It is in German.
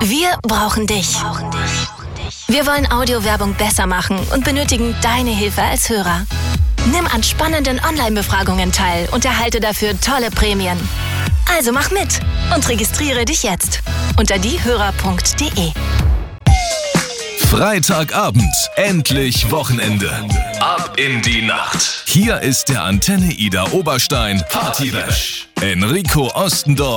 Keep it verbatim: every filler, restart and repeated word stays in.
Wir brauchen dich. Wir wollen Audiowerbung besser machen und benötigen deine Hilfe als Hörer. Nimm an spannenden Online-Befragungen teil und erhalte dafür tolle Prämien. Also mach mit und registriere dich jetzt unter diehörer punkt de. Freitagabend, endlich Wochenende. Ab in die Nacht. Hier ist der Antenne Ida Oberstein Party Bash. Enrico Ostendorf